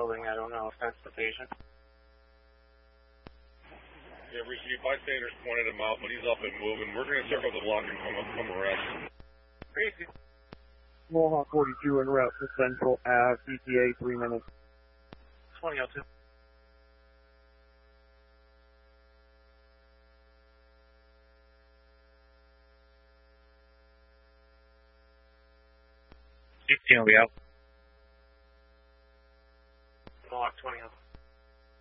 building, I don't know if that's the patient. Yeah, we see bystanders pointed him out, but he's up and moving. We're going to circle the block and come arrest. Crazy. Mohawk 42 en route to Central Ave, ETA 3 minutes. 2002. Will be out.